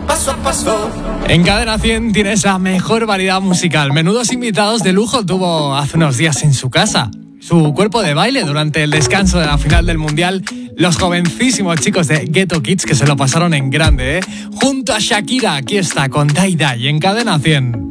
paso a paso. En Cadena 100 tienes la mejor variedad musical. Menudos invitados de lujo tuvo hace unos días en su casa. Su cuerpo de baile durante el descanso de la final del Mundial. Los jovencísimos chicos de Ghetto Kids que se lo pasaron en grande, ¿eh? Junto a Shakira, aquí está con Dai Dai en Cadena 100.